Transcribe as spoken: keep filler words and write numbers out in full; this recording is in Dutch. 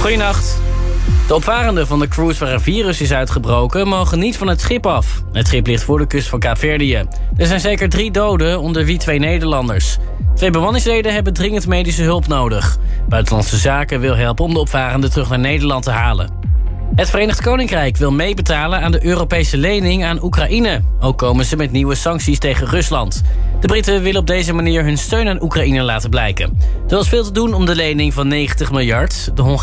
Goedenacht. De opvarenden van de cruise waar een virus is uitgebroken mogen niet van het schip af. Het schip ligt voor de kust van Kaapverdië. Er zijn zeker drie doden, onder wie twee Nederlanders. Twee bemanningsleden hebben dringend medische hulp nodig. Buitenlandse Zaken wil helpen om de opvarenden terug naar Nederland te halen. Het Verenigd Koninkrijk wil meebetalen aan de Europese lening aan Oekraïne. Ook komen ze met nieuwe sancties tegen Rusland. De Britten willen op deze manier hun steun aan Oekraïne laten blijken. Er was veel te doen om de lening van negentig miljard. De